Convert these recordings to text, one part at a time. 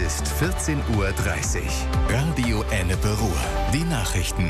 ist 14:30 Uhr. Radio Ennepe Ruhr. Die Nachrichten.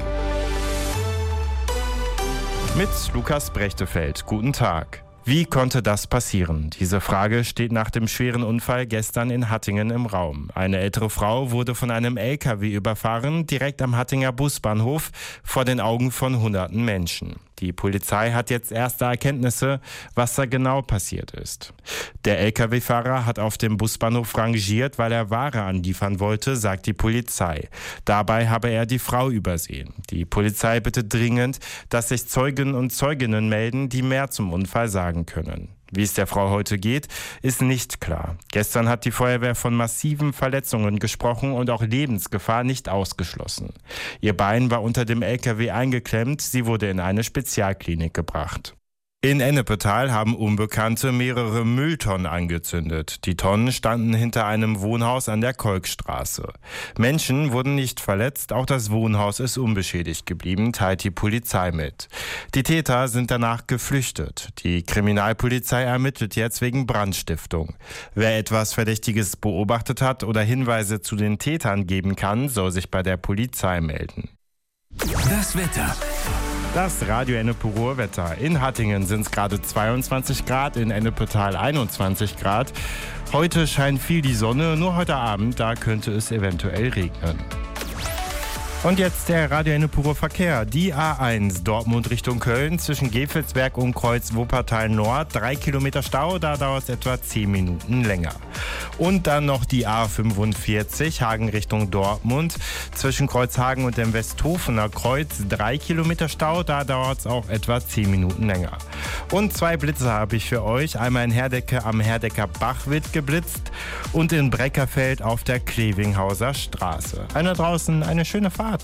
Mit Lukas Brechtefeld. Guten Tag. Wie konnte das passieren? Diese Frage steht nach dem schweren Unfall gestern in Hattingen im Raum. Eine ältere Frau wurde von einem LKW überfahren, direkt am Hattinger Busbahnhof, vor den Augen von hunderten Menschen. Die Polizei hat jetzt erste Erkenntnisse, was da genau passiert ist. Der LKW-Fahrer hat auf dem Busbahnhof rangiert, weil er Ware anliefern wollte, sagt die Polizei. Dabei habe er die Frau übersehen. Die Polizei bittet dringend, dass sich Zeugen und Zeuginnen melden, die mehr zum Unfall sagen können. Wie es der Frau heute geht, ist nicht klar. Gestern hat die Feuerwehr von massiven Verletzungen gesprochen und auch Lebensgefahr nicht ausgeschlossen. Ihr Bein war unter dem LKW eingeklemmt, sie wurde in eine Spezialklinik gebracht. In Ennepetal haben Unbekannte mehrere Mülltonnen angezündet. Die Tonnen standen hinter einem Wohnhaus an der Kolkstraße. Menschen wurden nicht verletzt, auch das Wohnhaus ist unbeschädigt geblieben, teilt die Polizei mit. Die Täter sind danach geflüchtet. Die Kriminalpolizei ermittelt jetzt wegen Brandstiftung. Wer etwas Verdächtiges beobachtet hat oder Hinweise zu den Tätern geben kann, soll sich bei der Polizei melden. Das Wetter. Das Radio Ennepe Ruhr Wetter. In Hattingen sind es gerade 22 Grad, in Ennepetal 21 Grad. Heute scheint viel die Sonne, nur heute Abend, da könnte es eventuell regnen. Und jetzt der Radio Ennepe Ruhr Verkehr. Die A1 Dortmund Richtung Köln zwischen Gefelsberg und Kreuz Wuppertal Nord. 3 Kilometer Stau, da dauert es etwa 10 Minuten länger. Und dann noch die A45 Hagen Richtung Dortmund zwischen Kreuzhagen und dem Westhofener Kreuz. 3 Kilometer Stau, da dauert es auch etwa 10 Minuten länger. Und 2 Blitze habe ich für euch. Einmal in Herdecke am Herdecker Bach wird geblitzt und in Breckerfeld auf der Klevinghauser Straße. Draußen eine schöne Fahrt.